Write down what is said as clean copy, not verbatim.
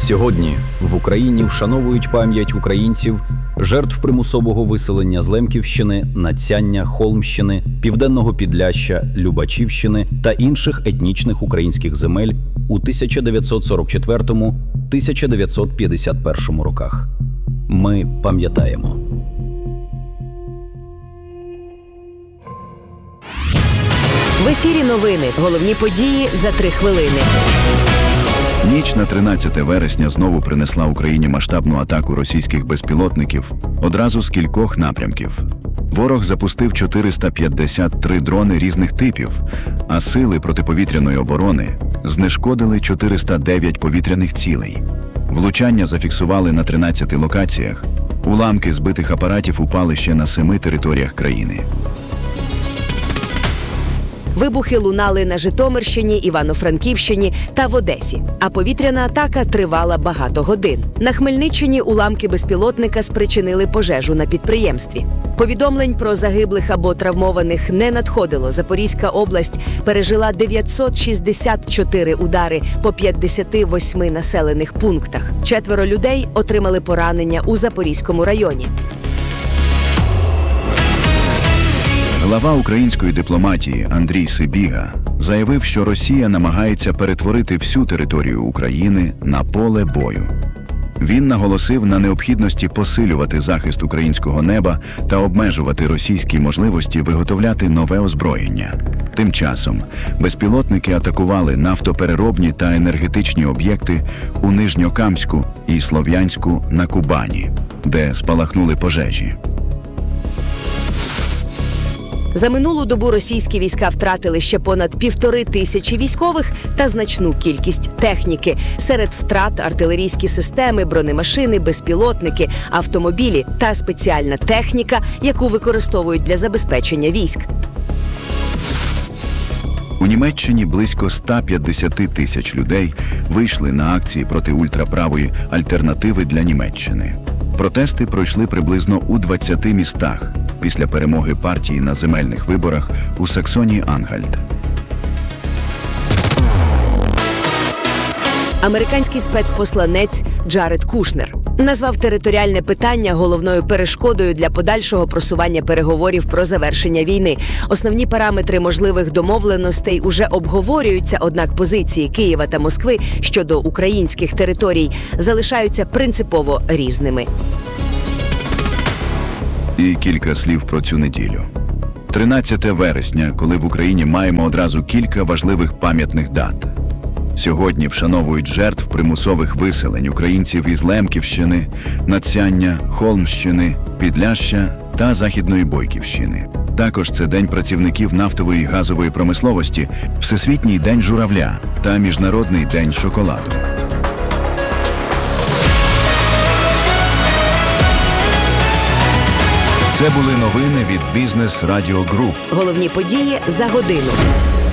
Сьогодні в Україні вшановують пам'ять українців, жертв примусового виселення з Лемківщини, Надсяння, Холмщини, Південного Підляшшя, Любачівщини та інших етнічних українських земель у 1944-1951 роках. Ми пам'ятаємо. В ефірі новини. Головні події за 3 хвилини. Ніч на 13 вересня знову принесла Україні масштабну атаку російських безпілотників одразу з кількох напрямків. Ворог запустив 453 дрони різних типів, а сили протиповітряної оборони знешкодили 409 повітряних цілей. Влучання зафіксували на 13 локаціях. Уламки збитих апаратів упали ще на 7 територіях країни. Вибухи лунали на Житомирщині, Івано-Франківщині та в Одесі. А повітряна атака тривала багато годин. На Хмельниччині уламки безпілотника спричинили пожежу на підприємстві. Повідомлень про загиблих або травмованих не надходило. Запорізька область пережила 964 удари по 58 населених пунктах. 4 людей отримали поранення у Запорізькому районі. Глава української дипломатії Андрій Сибіга заявив, що Росія намагається перетворити всю територію України на поле бою. Він наголосив на необхідності посилювати захист українського неба та обмежувати російські можливості виготовляти нове озброєння. Тим часом безпілотники атакували нафтопереробні та енергетичні об'єкти у Нижньокамську і Слов'янську на Кубані, де спалахнули пожежі. За минулу добу російські війська втратили ще понад 1500 військових та значну кількість техніки. Серед втрат – артилерійські системи, бронемашини, безпілотники, автомобілі та спеціальна техніка, яку використовують для забезпечення військ. У Німеччині близько 150 тисяч людей вийшли на акції проти ультраправої альтернативи для Німеччини. Протести пройшли приблизно у 20 містах після перемоги партії на земельних виборах у Саксонії-Ангальт. Американський спецпосланець Джаред Кушнер назвав територіальне питання головною перешкодою для подальшого просування переговорів про завершення війни. Основні параметри можливих домовленостей уже обговорюються, однак позиції Києва та Москви щодо українських територій залишаються принципово різними. І кілька слів про цю неділю. 13 вересня, коли в Україні маємо одразу кілька важливих пам'ятних дат. Сьогодні вшановують жертв примусових виселень українців із Лемківщини, Надсяння, Холмщини, Підляшшя та Західної Бойківщини. Також це День працівників нафтової і газової промисловості, Всесвітній день журавля та Міжнародний день шоколаду. Це були новини від Бізнес Радіо Груп. Головні події за годину.